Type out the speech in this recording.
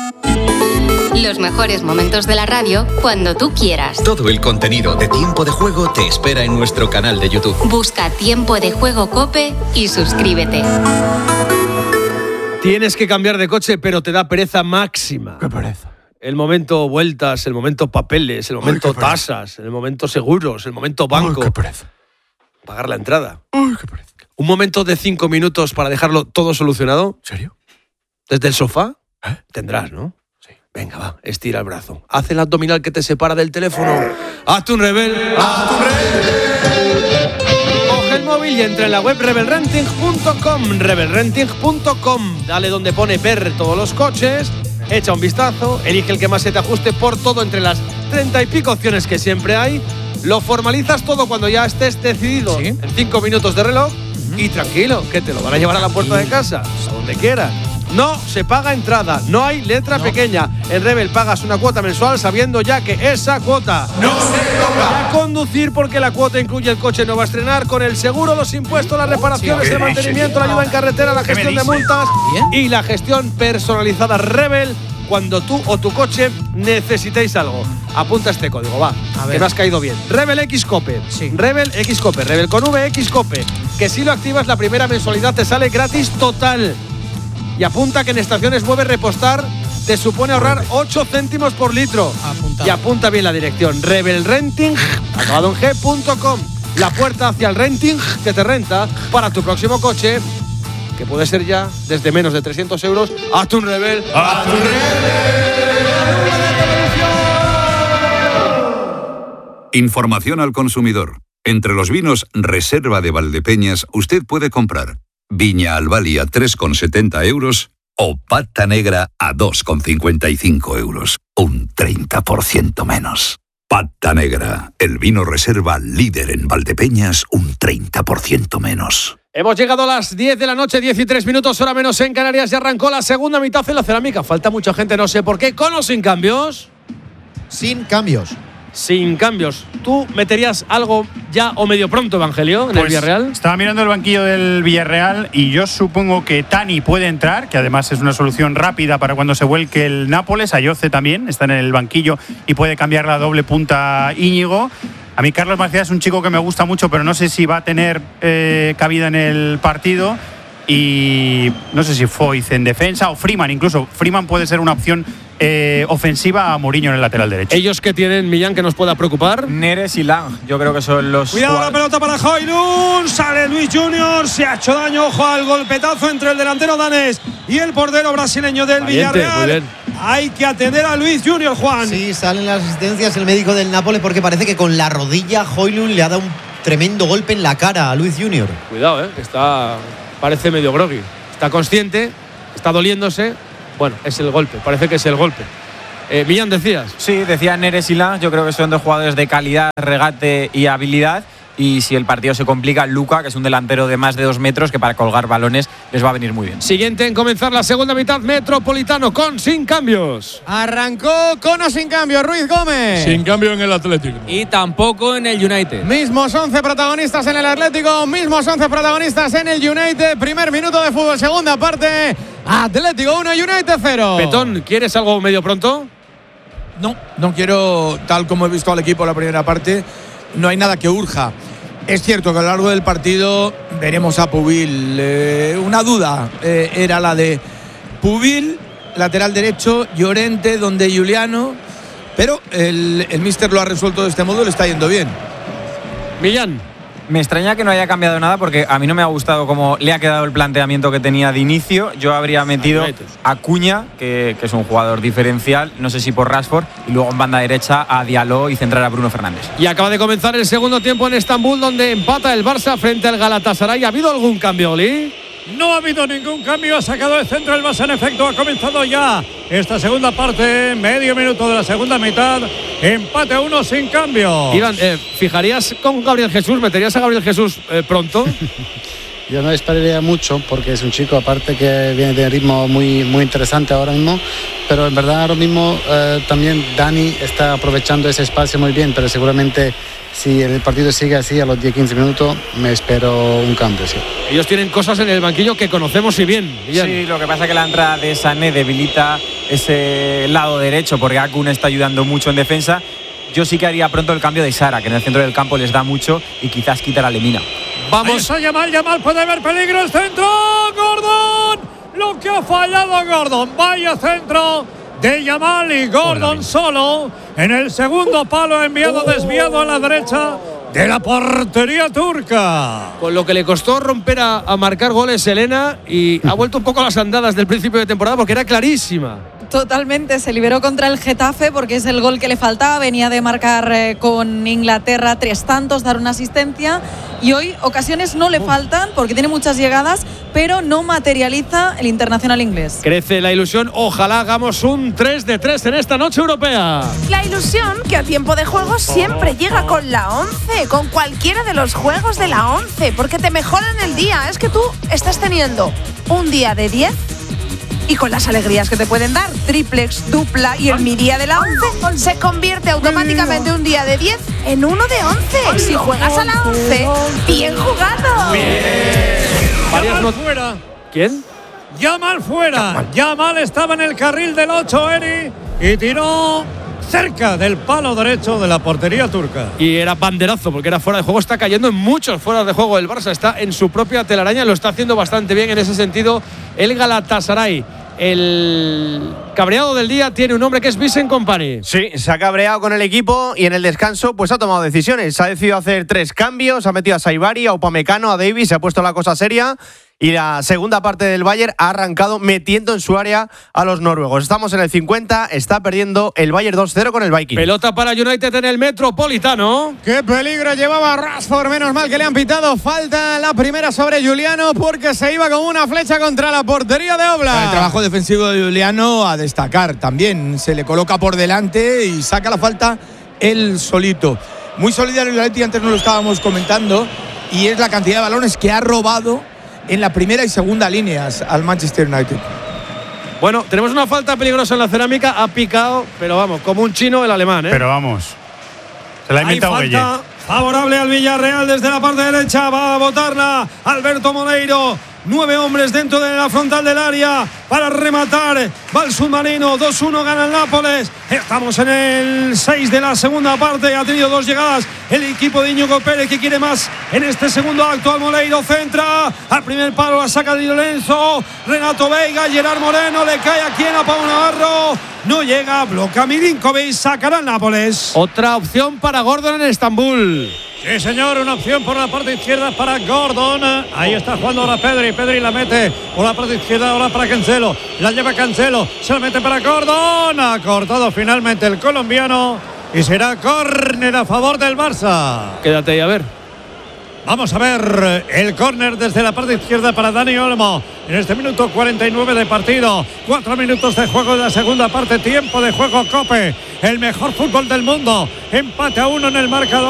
Los mejores momentos de la radio cuando tú quieras. Todo el contenido de Tiempo de Juego te espera en nuestro canal de YouTube. Busca Tiempo de Juego COPE y suscríbete. Tienes que cambiar de coche, pero te da pereza máxima. ¡Qué pereza! El momento vueltas, el momento papeles, el momento tasas, el momento seguros, el momento banco. ¡Qué pereza! Pagar la entrada. ¡Ay, qué pereza! Un momento de 5 minutos para dejarlo todo solucionado. ¿En serio? ¿Desde el sofá? ¿Eh? Tendrás, ¿no? Sí. Venga, va, estira el brazo. Haz el abdominal que te separa del teléfono. ¡Hazte un rebel! ¡Hazte un rebel! Coge el móvil y entra en la web rebelrenting.com. Rebelrenting.com. Dale donde pone ver todos los coches. Echa un vistazo. Elige el que más se te ajuste por todo entre las 30 y pico opciones que siempre hay. Lo formalizas todo cuando ya estés decidido. ¿Sí? En 5 minutos de reloj. Y tranquilo, que te lo van a llevar a la puerta de casa, a donde quieras. No se paga entrada, no hay letra pequeña. En Rebel pagas una cuota mensual sabiendo ya que esa cuota no se toca. A conducir porque la cuota incluye el coche nuevo a estrenar con el seguro, los impuestos, las reparaciones, el mantenimiento, la ayuda en carretera, la gestión de multas y la gestión personalizada Rebel cuando tú o tu coche necesitéis algo. Apunta este código, va, que me has caído bien. Rebel X Cope. Sí. Rebel X Cope, Rebel con V X Cope. Que si lo activas la primera mensualidad te sale gratis total. Y apunta que en estaciones Mueve Repostar te supone ahorrar 8 céntimos por litro. Y apunta bien la dirección. Rebelrenting, acabado en g.com. La puerta hacia el renting que te renta para tu próximo coche, que puede ser ya desde menos de 300 euros. ¡Hazte un Rebel! ¡Hazte un Rebel! Información al consumidor. Entre los vinos Reserva de Valdepeñas usted puede comprar Viña Albali a 3,70 euros o Pata Negra a 2,55 euros. Un 30% menos. Pata Negra, el vino Reserva líder en Valdepeñas, un 30% menos. Hemos llegado a las 10 de la noche, 13 minutos, hora menos en Canarias, y arrancó la segunda mitad en la cerámica. Falta mucha gente, no sé por qué. ¿Con o sin cambios? Sin cambios. Sin cambios. ¿Tú meterías algo ya o medio pronto, Evangelio, en el Villarreal? Estaba mirando el banquillo del Villarreal y yo supongo que Tani puede entrar, que además es una solución rápida para cuando se vuelque el Nápoles. Ayoce también está en el banquillo y puede cambiar la doble punta Íñigo. A mí Carlos Macías es un chico que me gusta mucho, pero no sé si va a tener cabida en el partido. Y no sé si Foyth en defensa o Freeman, incluso Freeman puede ser una opción ofensiva a Mourinho en el lateral derecho. ¿Ellos que tienen, Millán, que nos pueda preocupar? Neres y Lang, yo creo que son los... Cuidado la pelota para Højlund, sale Luis Junior, se ha hecho daño, ojo al golpetazo entre el delantero danés y el portero brasileño del Villarreal. Hay que atender a Luis Junior, Juan. Sí, salen las asistencias, el médico del Nápoles, porque parece que con la rodilla Højlund le ha dado un tremendo golpe en la cara a Luis Junior. Cuidado, parece medio groggy. Está consciente, está doliéndose. Bueno, es el golpe, parece que es el golpe. Millán, decías. Sí, decía Neres y Lang, yo creo que son dos jugadores de calidad, regate y habilidad. Y si el partido se complica, Luka, que es un delantero de más de 2 metros, que para colgar balones les va a venir muy bien. Siguiente en comenzar la segunda mitad, Metropolitano con sin cambios. Arrancó con o sin cambios Ruiz Gómez. Sin cambio en el Atlético. Y tampoco en el United. Mismos 11 protagonistas en el Atlético, mismos 11 protagonistas en el United. Primer minuto de fútbol, segunda parte. Atlético 1, United 0. Petón, ¿quieres algo medio pronto? No quiero, tal como he visto al equipo en la primera parte, no hay nada que urja. Es cierto que a lo largo del partido veremos a Pubil. Una duda era la de Pubil, lateral derecho, Llorente, donde Juliano, pero el míster lo ha resuelto de este modo y le está yendo bien. Millán. Me extraña que no haya cambiado nada porque a mí no me ha gustado cómo le ha quedado el planteamiento que tenía de inicio. Yo habría metido a Cuña, que es un jugador diferencial, no sé si por Rashford, y luego en banda derecha a Diallo y centrar a Bruno Fernández. Y acaba de comenzar el segundo tiempo en Estambul, donde empata el Barça frente al Galatasaray. ¿Ha habido algún cambio, Oli? No ha habido ningún cambio, ha sacado el centro el Barça, en efecto, ha comenzado ya esta segunda parte, medio minuto de la segunda mitad, empate a 1 sin cambio. Iván, ¿fijarías con Gabriel Jesús? ¿Meterías a Gabriel Jesús pronto? Yo no esperaría mucho porque es un chico aparte que viene de ritmo muy, muy interesante ahora mismo, pero en verdad ahora mismo también Dani está aprovechando ese espacio muy bien, pero seguramente si el partido sigue así a los 10-15 minutos me espero un cambio, sí. Ellos tienen cosas en el banquillo que conocemos y bien. Sí, lo que pasa es que la entrada de Sané debilita ese lado derecho porque Akun está ayudando mucho en defensa. Yo sí que haría pronto el cambio de Sara, que en el centro del campo les da mucho y quizás quitar a Lemina. Vamos a Yamal puede haber peligro, el centro, Gordon, lo que ha fallado Gordon, vaya centro de Yamal y Gordon solo en el segundo palo enviado desviado a la derecha de la portería turca. Con lo que le costó romper a marcar goles Elena y ha vuelto un poco a las andadas del principio de temporada porque era clarísima. Totalmente, se liberó contra el Getafe porque es el gol que le faltaba, venía de marcar con Inglaterra 3 tantos, dar una asistencia y hoy ocasiones no le faltan porque tiene muchas llegadas, pero no materializa el internacional inglés. Crece la ilusión, ojalá hagamos un 3 de 3 en esta noche europea. La ilusión que a tiempo de juego siempre llega con la 11, con cualquiera de los juegos de la 11, porque te mejoran el día, es que tú estás teniendo un día de 10 y con las alegrías que te pueden dar, triplex, dupla y el mi día de la 11 se convierte automáticamente un día de 10 en uno de 11. Si juegas a la 11, bien jugado. Yamal fuera. ¿Quién? Yamal fuera. Yamal estaba en el carril del 8, Eri, y tiró cerca del palo derecho de la portería turca. Y era banderazo porque era fuera de juego. Está cayendo en muchos fuera de juego. El Barça está en su propia telaraña. Lo está haciendo bastante bien en ese sentido el Galatasaray. El cabreado del día tiene un nombre que es Vincent Kompany. Sí, se ha cabreado con el equipo y en el descanso pues ha tomado decisiones. Ha decidido hacer 3 cambios, ha metido a Saibari, a Upamecano, a Davies, se ha puesto la cosa seria. Y la segunda parte del Bayern ha arrancado metiendo en su área a los noruegos. Estamos en el 50, está perdiendo el Bayern 2-0 con el Viking. Pelota para United en el Metropolitano. ¡Qué peligro llevaba Rashford! Menos mal que le han pitado falta la primera sobre Juliano porque se iba como una flecha contra la portería de Oblak. El trabajo defensivo de Juliano a destacar también. Se le coloca por delante y saca la falta él solito. Muy solidario el Atleti, antes no lo estábamos comentando, y es la cantidad de balones que ha robado en la primera y segunda líneas al Manchester United. Bueno, tenemos una falta peligrosa en la cerámica, ha picado, pero vamos, como un chino el alemán, ¿eh? Pero vamos, se la ha inventado Hay falta favorable al Villarreal desde la parte derecha, va a botarla Alberto Moleiro. 9 hombres dentro de la frontal del área para rematar. Va el submarino, 2-1 gana el Nápoles. Estamos en el 6 de la segunda parte. Ha tenido 2 llegadas el equipo de Íñigo Pérez, que quiere más en este segundo acto. Al Moleiro centra, al primer palo la saca Di Lorenzo. Renato Veiga, Gerard Moreno, le cae aquí a Pau Navarro. No llega, bloquea Milinkovic, sacará el Nápoles. Otra opción para Gordon en Estambul. Sí, señor, una opción por la parte izquierda para Gordon. Ahí está jugando ahora Pedri. Pedri la mete por la parte izquierda ahora para Cancelo. La lleva Cancelo, se la mete para Gordon. Ha cortado finalmente el colombiano y será córner a favor del Barça. Quédate ahí a ver. Vamos a ver el córner desde la parte izquierda para Dani Olmo. En este minuto 49 de partido. 4 minutos de juego de la segunda parte. Tiempo de juego, Cope. El mejor fútbol del mundo. Empate a 1 en el marcador.